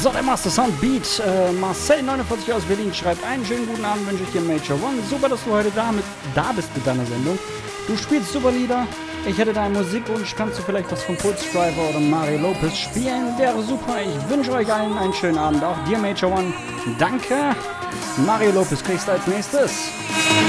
So, der Master Sound Beat, Marcel49 aus Berlin schreibt: einen schönen guten Abend wünsche ich dir, Major One. Super, dass du heute da bist mit deiner Sendung. Du spielst super Lieder. Ich hätte deinen Musikwunsch. Kannst du vielleicht was von Pulse Driver oder Mario Lopez spielen? Wäre super. Ich wünsche euch allen einen schönen Abend. Auch dir, Major One. Danke. Mario Lopez kriegst du als nächstes.